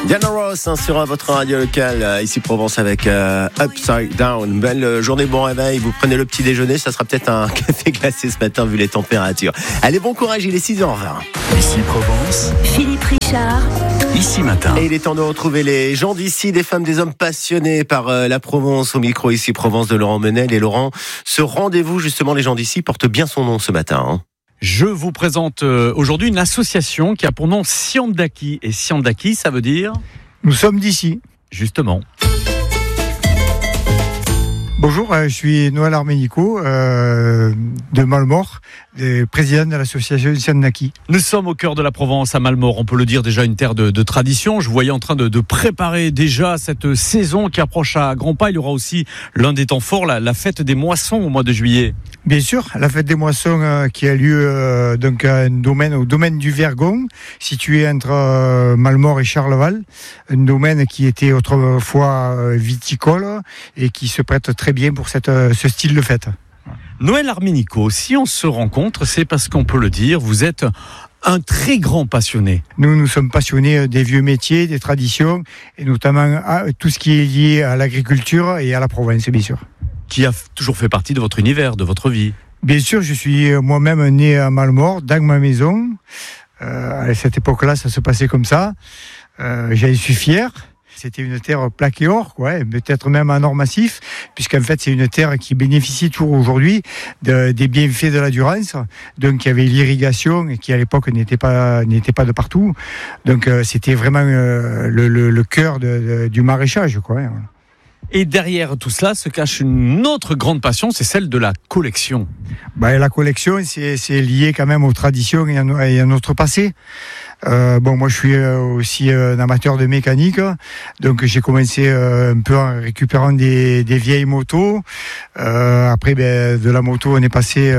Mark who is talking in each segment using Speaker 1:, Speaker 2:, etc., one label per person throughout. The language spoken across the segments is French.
Speaker 1: Diana Ross sur votre radio locale, ici Provence avec Upside Down. Belle journée, bon réveil, vous prenez le petit déjeuner, ça sera peut-être un café glacé ce matin vu les températures. Allez, bon courage, il est 6h20.
Speaker 2: Ici Provence,
Speaker 3: Philippe Richard.
Speaker 2: Ici Matin.
Speaker 1: Et il est temps de retrouver les gens d'ici, des femmes, des hommes passionnés par la Provence, au micro ici Provence de Laurent Menel. Et Laurent, ce rendez-vous justement, les gens d'ici, porte bien son nom ce matin.
Speaker 4: Je vous présente aujourd'hui une association qui a pour nom Siandaki. Et Siandaki, ça veut dire ?
Speaker 5: Nous sommes d'ici.
Speaker 4: Justement.
Speaker 5: Bonjour, je suis Noël Arménico de Malmort, président de l'association Siandaki.
Speaker 4: Nous sommes au cœur de la Provence, à Malmort. On peut le dire, déjà une terre de tradition. Je vous voyais en train de préparer déjà cette saison qui approche à grands pas. Il y aura aussi l'un des temps forts, la fête des moissons au mois de juillet.
Speaker 5: Bien sûr, la fête des moissons qui a lieu donc au domaine du Vergon, situé entre Malmort et Charleval, un domaine qui était autrefois viticole et qui se prête très bien pour ce style de fête.
Speaker 4: Noël Arménico, si on se rencontre, c'est parce qu'on peut le dire, vous êtes un très grand passionné.
Speaker 5: Nous sommes passionnés des vieux métiers, des traditions, et notamment à tout ce qui est lié à l'agriculture et à la Provence, bien sûr.
Speaker 4: Qui a toujours fait partie de votre univers, de votre vie.
Speaker 5: Bien sûr, je suis moi-même né à Malmort, dans ma maison. À cette époque-là, ça se passait comme ça. J'en suis fier. C'était une terre plaquée or, peut-être même en or massif, puisqu'en fait, c'est une terre qui bénéficie toujours aujourd'hui des bienfaits de la Durance. Donc, il y avait l'irrigation, qui à l'époque n'était pas de partout. Donc, c'était vraiment le cœur du maraîchage, Voilà.
Speaker 4: Et derrière tout cela se cache une autre grande passion, c'est celle de la collection.
Speaker 5: La collection, c'est lié quand même aux traditions et à notre passé. Moi je suis aussi un amateur de mécanique, donc j'ai commencé un peu en récupérant des vieilles motos. Après, de la moto, on est passé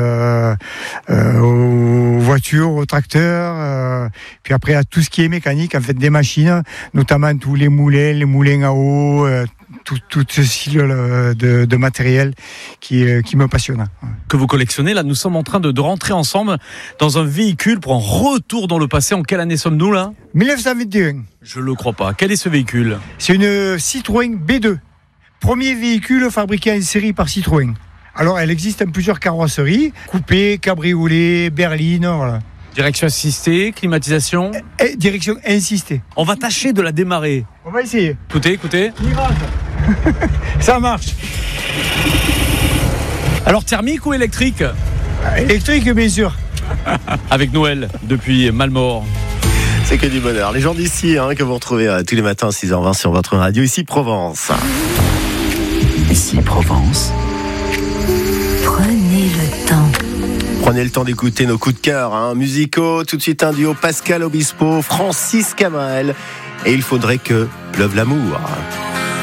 Speaker 5: aux voitures, aux tracteurs, puis après à tout ce qui est mécanique, en fait, des machines, notamment tous les moulins à eau. Tout ce style de matériel qui me passionne.
Speaker 4: Que vous collectionnez, là, nous sommes en train de rentrer ensemble dans un véhicule pour un retour dans le passé. En quelle année sommes-nous, là ?
Speaker 5: 1921.
Speaker 4: Je le crois pas. Quel est ce véhicule ?
Speaker 5: C'est une Citroën B2. Premier véhicule fabriqué en série par Citroën. Alors, elle existe en plusieurs carrosseries. Coupé, cabriolet, berline, voilà.
Speaker 4: Direction assistée, climatisation ?
Speaker 5: Direction assistée.
Speaker 4: On va tâcher de la démarrer.
Speaker 5: On va essayer.
Speaker 4: Écoutez.
Speaker 5: Mirage. Ça marche.
Speaker 4: Alors, thermique ou électrique ?
Speaker 5: Électrique, bien sûr.
Speaker 4: Avec Noël, depuis Malmort.
Speaker 1: C'est que du bonheur. Les gens d'ici, que vous retrouvez tous les matins à 6h20 sur votre radio, ici Provence.
Speaker 2: Ici Provence.
Speaker 3: Prenez le temps.
Speaker 1: Prenez le temps d'écouter nos coups de cœur musicaux. Tout de suite un duo Pascal Obispo, Francis Cabrel. Et il faudrait que pleuve l'amour.